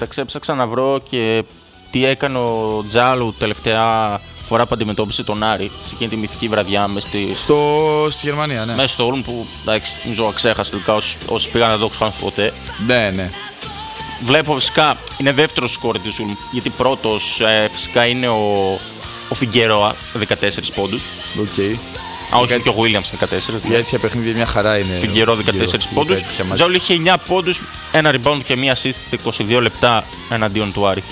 Εντάξει, έψαξα να βρω και τι έκανε ο Τζάλου τελευταία φορά που αντιμετώπισε τον Άρη σε εκείνη τη μυθική βραδιά στη Γερμανία, ναι. Μέσα στο Ulm που εντάξει, νομίζω αξέχασε τελικά όσοι πήγαν να το ξέρουν ποτέ. Ναι, ναι. Βλέπω φυσικά είναι δεύτερο σκόρ της Ulm, γιατί πρώτος φυσικά είναι ο Φιγκέροα, 14 πόντους. Okay. Όχι, και ο Williams 14. Για τέτοια παιχνίδια μια χαρά είναι. Φιγκερό 14 πόντους. Ο Τζάουλ είχε 9 πόντους, ένα rebound και μία assist στα 22 λεπτά εναντίον του Άρη.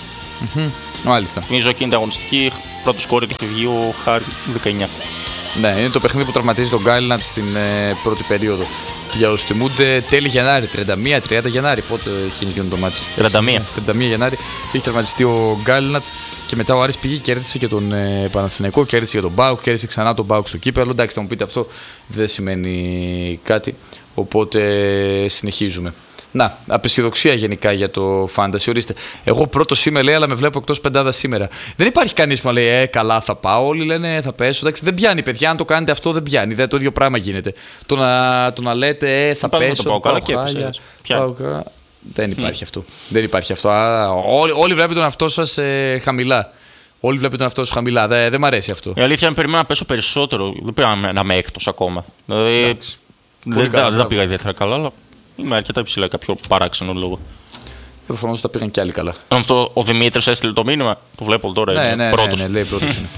Μάλιστα. Νομίζω εκείνη την αγωνιστική πρώτο σκόρ και είχε βγει ο Χάρη 19. Ναι, είναι το παιχνίδι που τραυματίζει τον Γκάλινατ στην πρώτη περίοδο. Για όσους θυμούνται, τέλη Γενάρη, 31-30 Γενάρη. Πότε είχε γίνει το μάτσι? 31 Γενάρη. Είχε τραυματιστεί ο Γκάλινατ και μετά ο Άρης πήγε και κέρδισε και τον Παναθηναϊκό, κέρδισε και τον ΠΑΟΚ, κέρδισε ξανά τον ΠΑΟΚ στο κύπελλο. Εντάξει, θα μου πείτε αυτό δεν σημαίνει κάτι. Οπότε συνεχίζουμε. Να, απεσιοδοξία γενικά για το fantasy. Ορίστε. Εγώ πρώτος είμαι, λέει, αλλά με βλέπω εκτός πεντάδα σήμερα. Δεν υπάρχει κανείς που λέει, καλά θα πάω. Όλοι λένε, θα πέσω. Εντάξει, δεν πιάνει, παιδιά. Αν το κάνετε αυτό, δεν πιάνει. Το ίδιο πράγμα γίνεται. Το να λέτε, θα πέσω. Το πάω καλά και δεν υπάρχει αυτό. Δεν υπάρχει αυτό. Όλοι βλέπετε τον εαυτό σας χαμηλά. Όλοι βλέπετε τον εαυτό σας χαμηλά. Δεν μ' αρέσει αυτό. Η αλήθεια είναι περιμένω να πέσω περισσότερο. Δεν πρέπει να είμαι έκτος ακόμα. Δηλαδή, δεν τα πήγα ιδιαίτερα καλά, αλλά. Είμαι αρκετά υψηλά κάποιο παράξενο λόγο. Προφανώς τα πήγαν κι άλλοι καλά. Αυτό ο Δημήτρης έστειλε το μήνυμα που βλέπω τώρα. Ναι, πρώτος. Ναι, λέει πρώτος είναι.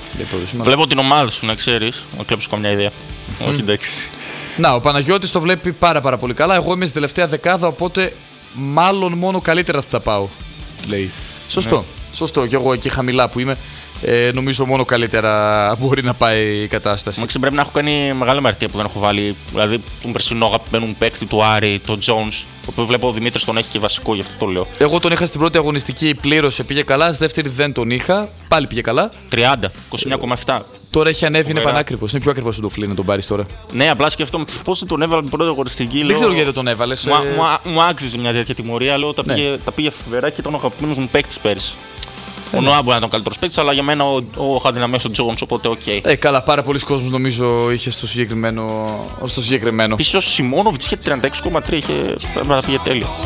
Βλέπω την ομάδα σου, να ξέρεις. Να κλέψω καμιά ιδέα. Όχι, εντάξει. Να, ο Παναγιώτης το βλέπει πάρα πολύ καλά. Εγώ είμαι στη τελευταία δεκάδα, οπότε μάλλον μόνο καλύτερα θα τα πάω. Λέει. Σωστό. Ναι. Σωστό. Και εγώ εκεί χαμηλά που είμαι. Νομίζω μόνο καλύτερα μπορεί να πάει η κατάσταση. Μαξί, πρέπει να έχω κάνει μεγάλη αμαρτία που δεν έχω βάλει. Δηλαδή, τον περσινό αγαπημένο παίκτη του Άρη, τον Jones, ο οποίο βλέπω ο Δημήτρης τον έχει και βασικό, γι' αυτό το λέω. Εγώ τον είχα στην πρώτη αγωνιστική, πλήρωσε, πήγε καλά. Στη δεύτερη δεν τον είχα, πάλι πήγε καλά. 30, 29,7. Τώρα έχει ανέβει, είναι πανάκριβο. Είναι πιο ακριβό το Φλίν να τον πάρει τώρα. Ναι, απλά σκεφτόμουν πώς τον έβαλε την πρώτη αγωνιστική. Δεν ξέρω γιατί τον έβαλε. Μου άξιζε μια τέτοια τιμωρία, λέω τα πήγε φοβερά και ήταν ο αγαπημένος μου παίκτη πέρυσι. Ο Νοά μπορεί να ήταν ο καλύτερος παίκτης, αλλά για μένα ο αδυναμίας ο Jones, οπότε οκ. Καλά, πάρα πολλοί κόσμος νομίζω είχε στο συγκεκριμένο. Επίσης ο Σιμόνοβιτς είχε 36,3, πρέπει να τα πήγε τέλεια.